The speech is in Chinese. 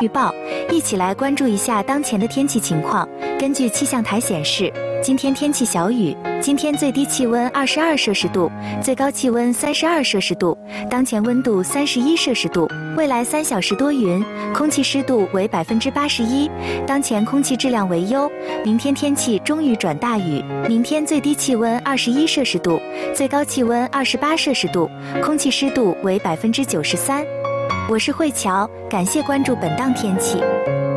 预报，一起来关注一下当前的天气情况。根据气象台显示，今天天气小雨，今天最低气温22摄氏度，最高气温32摄氏度，当前温度31摄氏度。未来3小时多云，空气湿度为81%，当前空气质量为优。明天天气中雨转大雨，明天最低气温21摄氏度，最高气温28摄氏度，空气湿度为93%。我是慧乔，感谢关注本档天气。